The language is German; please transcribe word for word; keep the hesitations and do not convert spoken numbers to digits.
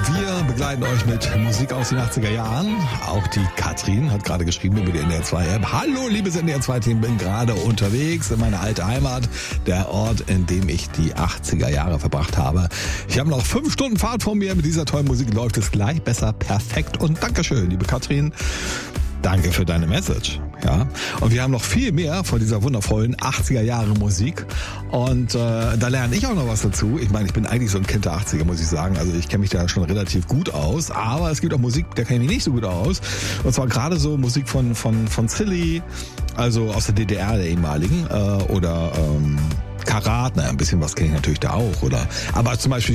Wir begleiten euch mit Musik aus den achtziger Jahren. Auch die Katrin hat gerade geschrieben über die N D R zwei App. Hallo, liebes N D R zwei Team, bin gerade unterwegs in meine alte Heimat, der Ort, in dem ich die achtziger Jahre verbracht habe. Ich habe noch fünf Stunden Fahrt vor mir. Mit dieser tollen Musik läuft es gleich besser. Perfekt. Und Dankeschön, liebe Katrin. Danke für deine Message. Ja, und wir haben noch viel mehr von dieser wundervollen achtziger Jahre Musik und äh, da lerne ich auch noch was dazu. Ich meine, ich bin eigentlich so ein Kind der achtziger, muss ich sagen. Also ich kenne mich da schon relativ gut aus, aber es gibt auch Musik, da kenne ich mich nicht so gut aus. Und zwar gerade so Musik von von von Silly, also aus der D D R, der ehemaligen, äh, oder ähm, Karat, na, ein bisschen was kenne ich natürlich da auch, oder? Aber zum Beispiel